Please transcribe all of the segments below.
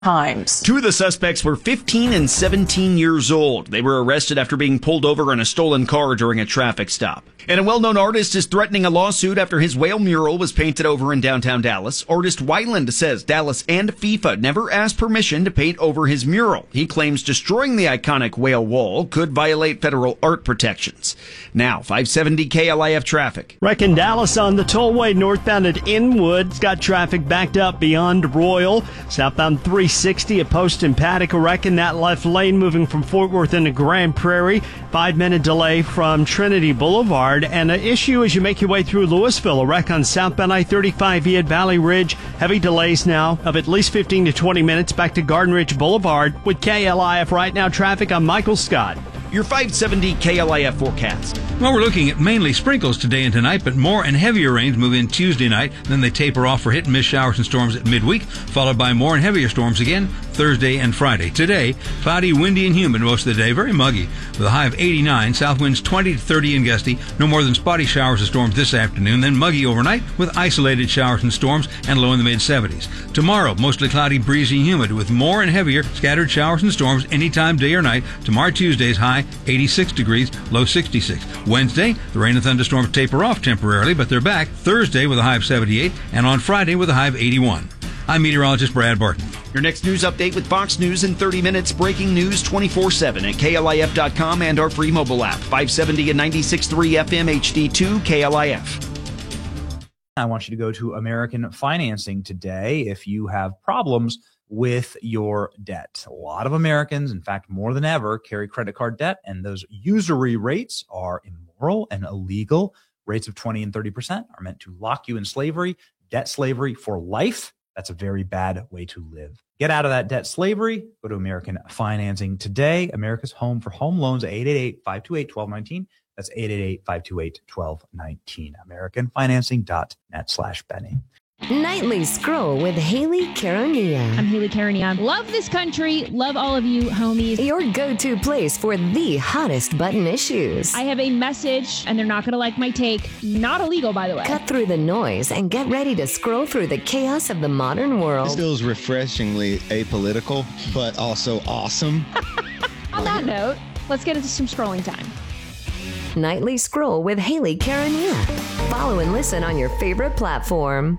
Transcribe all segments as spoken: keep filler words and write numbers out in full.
Times. Two of the suspects were fifteen and seventeen years old. They were arrested after being pulled over in a stolen car during a traffic stop. And a well-known artist is threatening a lawsuit after his whale mural was painted over in downtown Dallas. Artist Wyland says Dallas and FIFA never asked permission to paint over his mural. He claims destroying the iconic whale wall could violate federal art protections. Now, five seventy K L I F traffic. Wreck in Dallas on the tollway northbound at Inwood. It's got traffic backed up beyond Royal. Southbound three sixty at Post and Paddock. A wreck in that left lane moving from Fort Worth into Grand Prairie. Five-minute delay from Trinity Boulevard. And an issue as you make your way through Louisville. A wreck on southbound I thirty-five via Valley Ridge. Heavy delays now of at least fifteen to twenty minutes back to Garden Ridge Boulevard. With K L I F right now traffic, I'm Michael Scott. Your five seventy K L I F forecast. Well, we're looking at mainly sprinkles today and tonight, but more and heavier rains move in Tuesday night. Then they taper off for hit-and-miss showers and storms at midweek, followed by more and heavier storms again Thursday and Friday. Today, cloudy, windy, and humid most of the day. Very muggy, with a high of eighty-nine. South winds twenty to thirty and gusty. No more than spotty showers and storms this afternoon. Then muggy overnight with isolated showers and storms and low in the mid-seventies. Tomorrow, mostly cloudy, breezy, and humid with more and heavier scattered showers and storms anytime, day or night. Tomorrow, Tuesday's high eighty-six degrees, low sixty-six. Wednesday, the rain and thunderstorms taper off temporarily, but they're back Thursday with a high of seventy-eight and on Friday with a high of eighty-one. I'm meteorologist Brad Barton. Your next news update with Fox News in thirty minutes. Breaking news twenty-four seven at K L I F dot com and our free mobile app. five seventy and ninety-six point three F M H D two K L I F. I want you to go to American Financing today if you have problems with your debt. A lot of Americans, in fact, more than ever, carry credit card debt, and those usury rates are immoral and illegal. Rates of twenty and thirty percent are meant to lock you in slavery, debt slavery for life. That's a very bad way to live. Get out of that debt slavery. Go to American Financing today. America's home for home loans, eight eight eight, five two eight, one two one nine. That's eight eight eight, five two eight, one two one nine. American Financing dot net slash Benny. Nightly Scroll with Haley Caronia. I'm Haley Caronia. Love this country. Love all of you, homies. Your go-to place for the hottest button issues. I have a message, and they're not going to like my take. Not illegal, by the way. Cut through the noise and get ready to scroll through the chaos of the modern world. This feels refreshingly apolitical, but also awesome. On that note, let's get into some scrolling time. Nightly Scroll with Haley Caronia. Follow and listen on your favorite platform.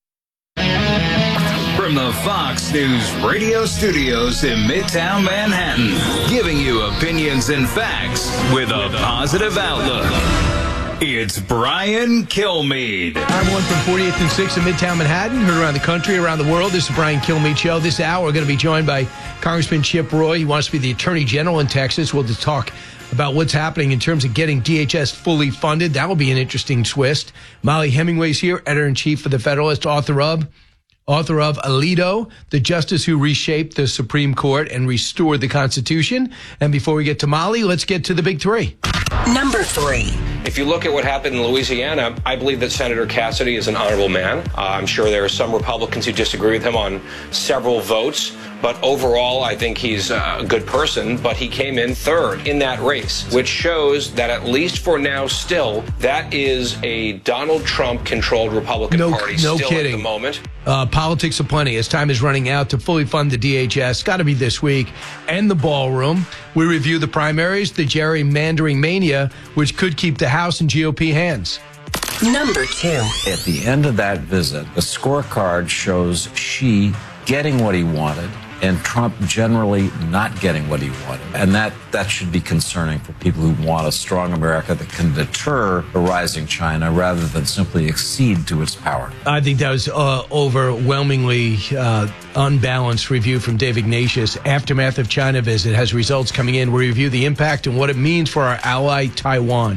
From the Fox News radio studios in Midtown Manhattan, giving you opinions and facts with a positive outlook. It's Brian Kilmeade. I'm one from forty-eighth and sixth in Midtown Manhattan, heard around the country, around the world. This is Brian Kilmeade Show. This hour, we're going to be joined by Congressman Chip Roy. He wants to be the Attorney General in Texas. We'll just talk about what's happening in terms of getting D H S fully funded. That will be an interesting twist. Molly Hemingway's here, editor-in-chief of The Federalist, author of Author of Alito, the justice who reshaped the Supreme Court and restored the Constitution. And before we get to Molly, let's get to the big three. Number three. If you look at what happened in Louisiana, I believe that Senator Cassidy is an honorable man. Uh, I'm sure there are some Republicans who disagree with him on several votes. But overall, I think he's a good person. But he came in third in that race, which shows that at least for now still, that is a Donald Trump-controlled Republican no, Party no still kidding. at the moment. Uh, politics aplenty. As time is running out to fully fund the D H S, got to be this week, and the ballroom. We review the primaries, the gerrymandering mania, which could keep the House in G O P hands. Number two. At the end of that visit, the scorecard shows Xi getting what he wanted and Trump generally not getting what he wanted. And that, that should be concerning for people who want a strong America that can deter a rising China rather than simply accede to its power. I think that was uh, overwhelmingly uh, unbalanced review from Dave Ignatius. Aftermath of China visit has results coming in. We review the impact and what it means for our ally Taiwan.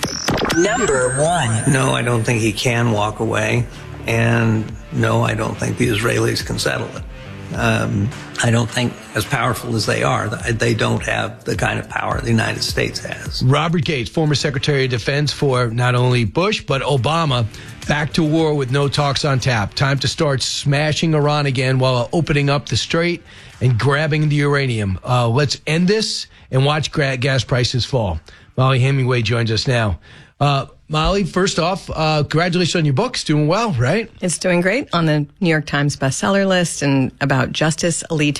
Number one. No, I don't think he can walk away. And no, I don't think the Israelis can settle it. Um, I don't think, as powerful as they are, they don't have the kind of power the United States has. Robert Gates, former Secretary of Defense for not only Bush, but Obama, back to war with no talks on tap. Time to start smashing Iran again while opening up the strait and grabbing the uranium. Uh, let's end this and watch gas prices fall. Molly Hemingway joins us now. Uh, Molly, first off, uh, congratulations on your books. Doing well, right? It's doing great on the New York Times bestseller list and about Justice Ali